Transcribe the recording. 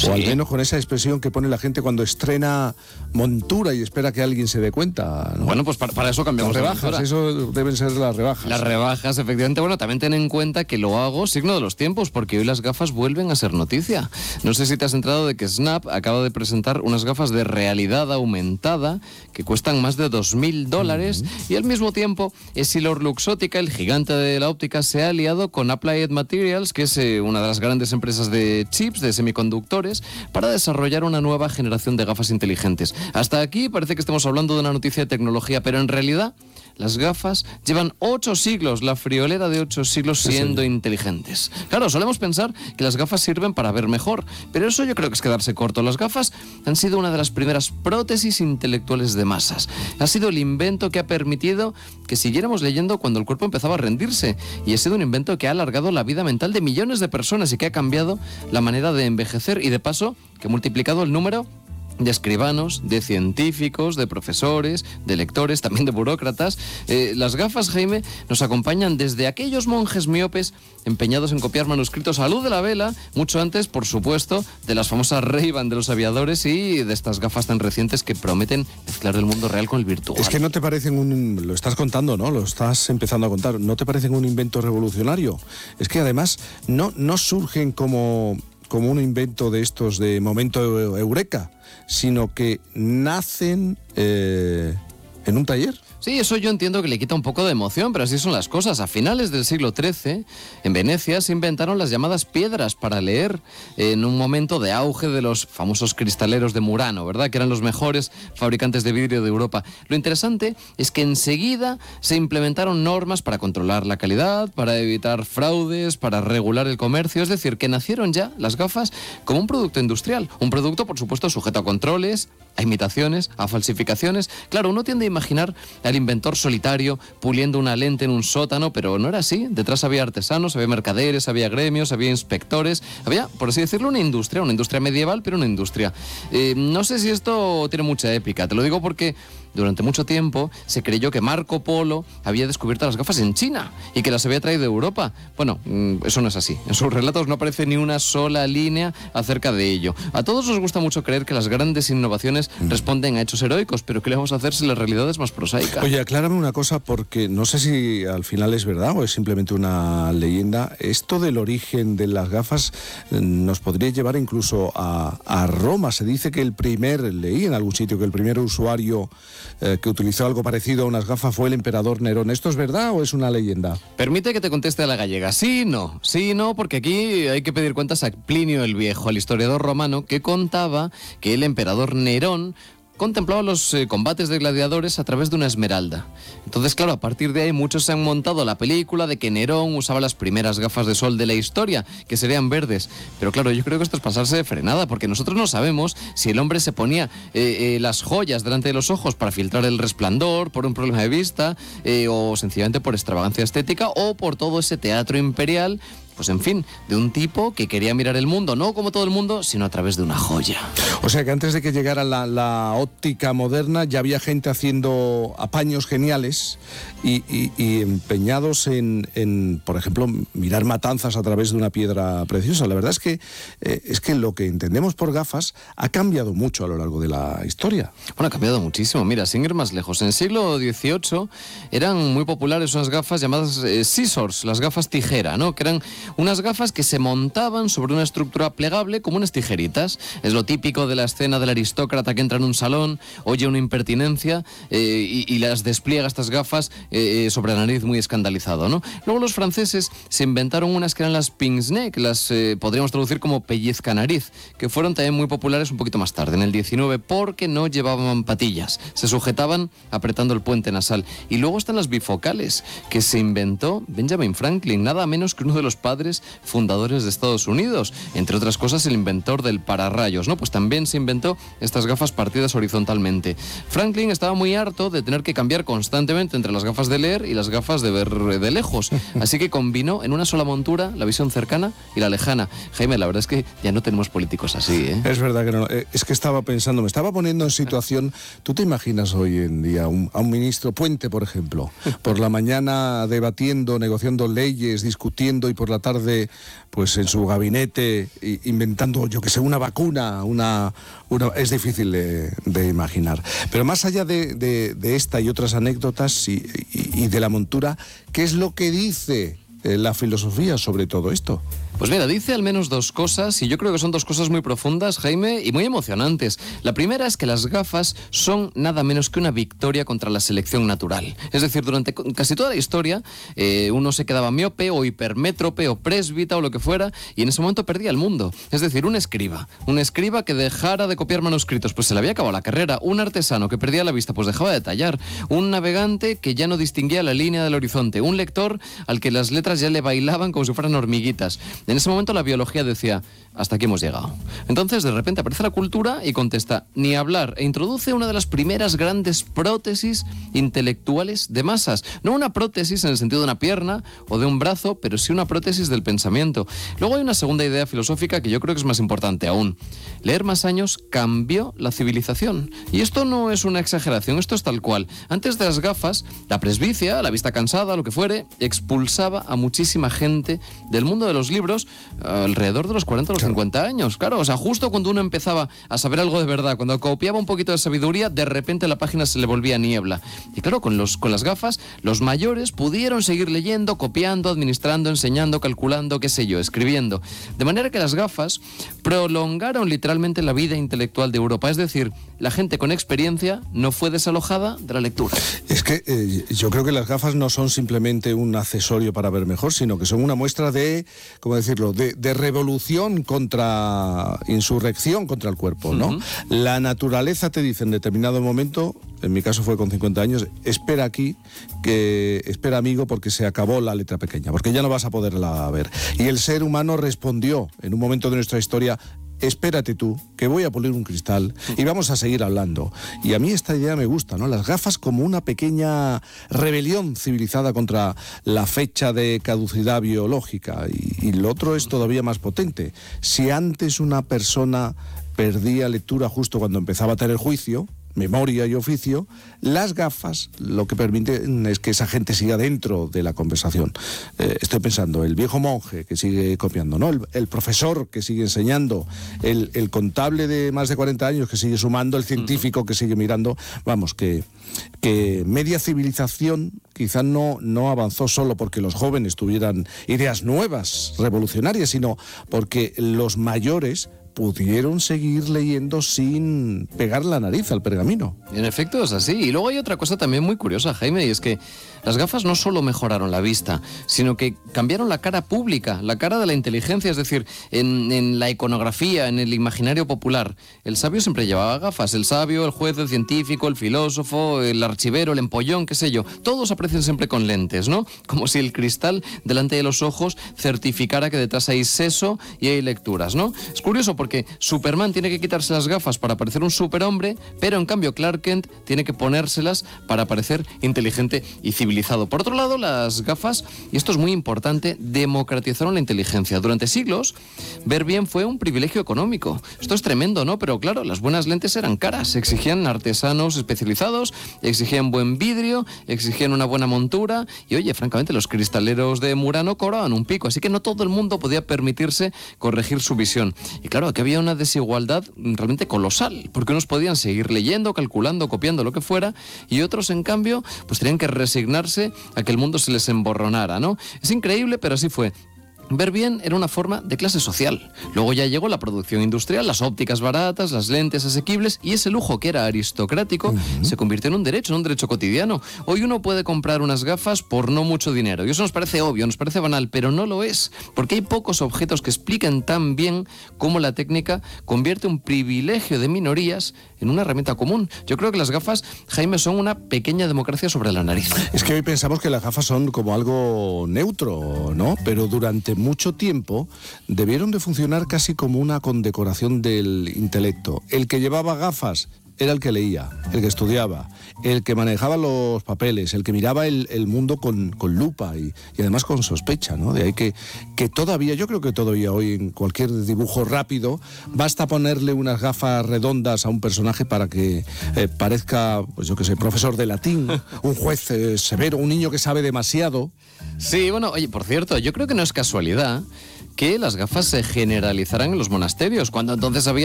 O al menos con esa expresión que pone la gente cuando estrena montura y espera que alguien se dé cuenta, ¿no? Bueno, pues para eso cambiamos las de rebajas, montura. eso deben ser las rebajas. Las rebajas, efectivamente. Bueno, también ten en cuenta que lo hago signo de los tiempos, porque hoy las gafas vuelven a ser noticia. No sé si te has enterado de que Snap acaba de presentar unas gafas de realidad aumentada que cuestan más de $2.000 y al mismo tiempo EssilorLuxottica, el gigante de la óptica, se ha aliado con Applied Materials, que es una de las grandes empresas de chips, de semiconductores, para desarrollar una nueva generación de gafas inteligentes. Hasta aquí parece que estamos hablando de una noticia de tecnología, pero en realidad las gafas llevan 8 siglos, la friolera de 8 siglos siendo inteligentes. Claro, solemos pensar que las gafas sirven para ver mejor, pero eso yo creo que es quedarse corto. Las gafas han sido una de las primeras prótesis intelectuales de masas. Ha sido el invento que ha permitido que siguiéramos leyendo cuando el cuerpo empezaba a rendirse, y ha sido un invento que ha alargado la vida mental de millones de personas y que ha cambiado la manera de envejecer y de paso que ha multiplicado el número de escribanos, de científicos, de profesores, de lectores, también de burócratas. Las gafas, Jaime, nos acompañan desde aquellos monjes miopes empeñados en copiar manuscritos a la luz de la vela, mucho antes, por supuesto, de las famosas Ray-Ban de los aviadores y de estas gafas tan recientes que prometen mezclar el mundo real con el virtual. Es que no te parecen lo estás contando, ¿no? Lo estás empezando a contar. ¿No te parecen un invento revolucionario? Es que además no surgen como un invento de estos de momento eureka, sino que nacen en un taller. Sí, eso yo entiendo que le quita un poco de emoción, pero así son las cosas. A finales del siglo XIII, en Venecia, se inventaron las llamadas piedras para leer, en un momento de auge de los famosos cristaleros de Murano, ¿verdad? Que eran los mejores fabricantes de vidrio de Europa. Lo interesante es que enseguida se implementaron normas para controlar la calidad, para evitar fraudes, para regular el comercio. Es decir, que nacieron ya las gafas como un producto industrial. Un producto, por supuesto, sujeto a controles, a imitaciones, a falsificaciones. Claro, uno tiende a imaginar al inventor solitario puliendo una lente en un sótano, pero no era así. Detrás había artesanos, había mercaderes, había gremios, había inspectores, había, por así decirlo, una industria medieval, pero una industria. No sé si esto tiene mucha épica, te lo digo porque durante mucho tiempo se creyó que Marco Polo había descubierto las gafas en China y que las había traído de Europa. Bueno, eso no es así. En sus relatos no aparece ni una sola línea acerca de ello. A todos nos gusta mucho creer que las grandes innovaciones responden a hechos heroicos, pero ¿qué le vamos a hacer si la realidad es más prosaica? Oye, aclárame una cosa, porque no sé si al final es verdad o es simplemente una leyenda. Esto del origen de las gafas nos podría llevar incluso a Roma. Se dice que leí en algún sitio que el primer usuario que utilizó algo parecido a unas gafas fue el emperador Nerón. ¿Esto es verdad o es una leyenda? Permite que te conteste a la gallega. Sí, no, porque aquí hay que pedir cuentas a Plinio el Viejo, al historiador romano, que contaba que el emperador Nerón contemplaba los combates de gladiadores a través de una esmeralda. Entonces, claro, a partir de ahí muchos se han montado la película de que Nerón usaba las primeras gafas de sol de la historia, que serían verdes. Pero claro, yo creo que esto es pasarse de frenada, porque nosotros no sabemos si el hombre se ponía las joyas delante de los ojos para filtrar el resplandor, por un problema de vista, o sencillamente por extravagancia estética, o por todo ese teatro imperial. Pues en fin, de un tipo que quería mirar el mundo, no como todo el mundo, sino a través de una joya. O sea que antes de que llegara la óptica moderna ya había gente haciendo apaños geniales y empeñados en, por ejemplo, mirar matanzas a través de una piedra preciosa. La verdad es que lo que entendemos por gafas ha cambiado mucho a lo largo de la historia. Bueno, ha cambiado muchísimo. Mira, sin ir más lejos, en el siglo XVIII eran muy populares unas gafas llamadas scissors, las gafas tijera, ¿no? Que eran unas gafas que se montaban sobre una estructura plegable como unas tijeritas. Es lo típico de la escena del aristócrata que entra en un salón, oye una impertinencia y las despliega estas gafas sobre la nariz muy escandalizado, ¿no? Luego los franceses se inventaron unas que eran las pince-nez, las podríamos traducir como pellizca nariz, que fueron también muy populares un poquito más tarde, en el 19, porque no llevaban patillas, se sujetaban apretando el puente nasal. Y luego están las bifocales, que se inventó Benjamin Franklin, nada menos que uno de los padres fundadores de Estados Unidos, entre otras cosas el inventor del pararrayos, ¿no? Pues también también se inventó estas gafas partidas horizontalmente. Franklin estaba muy harto de tener que cambiar constantemente entre las gafas de leer y las gafas de ver de lejos, así que combinó en una sola montura la visión cercana y la lejana. Jaime, la verdad es que ya no tenemos políticos así, ¿eh? Es verdad que no. Es que estaba pensando, me estaba poniendo en situación. ¿Tú te imaginas hoy en día a un ministro Puente, por ejemplo, por la mañana debatiendo, negociando leyes, discutiendo, y por la tarde, pues en su gabinete inventando, yo que sé, una vacuna, es difícil de imaginar. Pero más allá de esta y otras anécdotas y de la montura, ¿qué es lo que dice la filosofía sobre todo esto? Pues mira, dice al menos dos cosas, y yo creo que son dos cosas muy profundas, Jaime, y muy emocionantes. La primera es que las gafas son nada menos que una victoria contra la selección natural. Es decir, durante casi toda la historia, uno se quedaba miope o hipermétrope o présbita o lo que fuera, y en ese momento perdía el mundo. Es decir, un escriba que dejara de copiar manuscritos, pues se le había acabado la carrera. Un artesano que perdía la vista, pues dejaba de tallar. Un navegante que ya no distinguía la línea del horizonte. Un lector al que las letras ya le bailaban como si fueran hormiguitas. En ese momento la biología decía, hasta aquí hemos llegado. Entonces de repente aparece la cultura y contesta, ni hablar, e introduce una de las primeras grandes prótesis intelectuales de masas. No una prótesis en el sentido de una pierna o de un brazo, pero sí una prótesis del pensamiento. Luego hay una segunda idea filosófica que yo creo que es más importante aún. Leer más años cambió la civilización. Y esto no es una exageración, esto es tal cual. Antes de las gafas, la presbicia, la vista cansada, lo que fuere, expulsaba a muchísima gente del mundo de los libros alrededor de los 40 o los 50 años. Claro, o sea, justo cuando uno empezaba a saber algo de verdad, cuando copiaba un poquito de sabiduría, de repente la página se le volvía niebla. Y claro, con las gafas, los mayores pudieron seguir leyendo, copiando, administrando, enseñando, calculando, qué sé yo, escribiendo. De manera que las gafas prolongaron literalmente la vida intelectual de Europa. Es decir, la gente con experiencia no fue desalojada de la lectura. Es que yo creo que las gafas no son simplemente un accesorio para ver mejor, sino que son una muestra de, ¿cómo decirlo?, de revolución contra insurrección contra el cuerpo, ¿no? Uh-huh. La naturaleza te dice en determinado momento, en mi caso fue con 50 años, espera amigo, porque se acabó la letra pequeña, porque ya no vas a poderla ver. Y el ser humano respondió en un momento de nuestra historia, espérate tú, que voy a pulir un cristal y vamos a seguir hablando. Y a mí esta idea me gusta, ¿no? Las gafas como una pequeña rebelión civilizada contra la fecha de caducidad biológica. Y lo otro es todavía más potente. Si antes una persona perdía lectura justo cuando empezaba a tener juicio, memoria y oficio, las gafas lo que permiten es que esa gente siga dentro de la conversación. Estoy pensando, el viejo monje que sigue copiando, ¿no? El profesor que sigue enseñando, el contable de más de 40 años que sigue sumando, el científico que sigue mirando. Vamos, que media civilización quizá no avanzó solo porque los jóvenes tuvieran ideas nuevas, revolucionarias, sino porque los mayores pudieron seguir leyendo sin pegar la nariz al pergamino. En efecto es así. Y luego hay otra cosa también muy curiosa, Jaime, y es que las gafas no solo mejoraron la vista, sino que cambiaron la cara pública, la cara de la inteligencia. Es decir, en la iconografía, en el imaginario popular, el sabio siempre llevaba gafas. El sabio, el juez, el científico, el filósofo, el archivero, el empollón, qué sé yo. Todos aparecen siempre con lentes, ¿no? Como si el cristal delante de los ojos certificara que detrás hay seso y hay lecturas, ¿no? Es curioso porque Superman tiene que quitarse las gafas para parecer un superhombre, pero en cambio Clark Kent tiene que ponérselas para parecer inteligente y civilizado. Por otro lado, las gafas, y esto es muy importante, democratizaron la inteligencia. Durante siglos, ver bien fue un privilegio económico. Esto es tremendo, ¿no? Pero claro, las buenas lentes eran caras, exigían artesanos especializados, exigían buen vidrio, exigían una buena montura, y oye, francamente, los cristaleros de Murano cobraban un pico, así que no todo el mundo podía permitirse corregir su visión. Y claro, aquí había una desigualdad realmente colosal, porque unos podían seguir leyendo, calculando, copiando, lo que fuera, y otros, en cambio, pues tenían que resignarse a que el mundo se les emborronara, ¿no? Es increíble, pero así fue. Ver bien era una forma de clase social. Luego ya llegó la producción industrial, las ópticas baratas, las lentes asequibles, y ese lujo que era aristocrático se convirtió en un derecho cotidiano. Hoy uno puede comprar unas gafas por no mucho dinero, y eso nos parece obvio, nos parece banal, pero no lo es, porque hay pocos objetos que expliquen tan bien cómo la técnica convierte un privilegio de minorías en una herramienta común. Yo creo que las gafas, Jaime, son una pequeña democracia sobre la nariz. Es que hoy pensamos que las gafas son como algo neutro, ¿no? Pero durante mucho tiempo debieron de funcionar casi como una condecoración del intelecto. El que llevaba gafas era el que leía, el que estudiaba, el que manejaba los papeles, el que miraba el mundo con lupa y además con sospecha, ¿no? De ahí que todavía, yo creo que todavía hoy en cualquier dibujo rápido basta ponerle unas gafas redondas a un personaje para que parezca, pues yo qué sé, profesor de latín, un juez severo, un niño que sabe demasiado. Sí, bueno, oye, por cierto, yo creo que no es casualidad que las gafas se generalizaran en los monasterios, cuando entonces había